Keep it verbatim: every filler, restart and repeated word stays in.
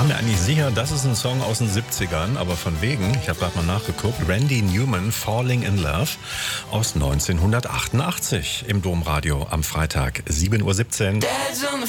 mir eigentlich sicher, das ist ein Song aus den siebzigern, aber von wegen, ich habe gerade mal nachgeguckt, Randy Newman, Falling in Love aus neunzehnhundertachtundachtzig im Domradio am Freitag, sieben Uhr siebzehn.